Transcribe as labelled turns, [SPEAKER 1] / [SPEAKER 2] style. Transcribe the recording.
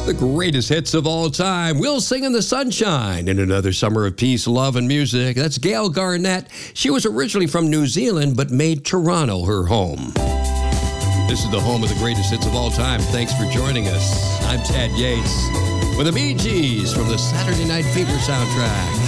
[SPEAKER 1] The greatest hits of all time. We'll sing in the sunshine in another summer of peace, love, and music. That's Gail Garnett. She was originally from New Zealand, but made Toronto her home. This is the home of the greatest hits of all time. Thanks for joining us. I'm Tad Yates with the Bee Gees from the Saturday Night Fever soundtrack.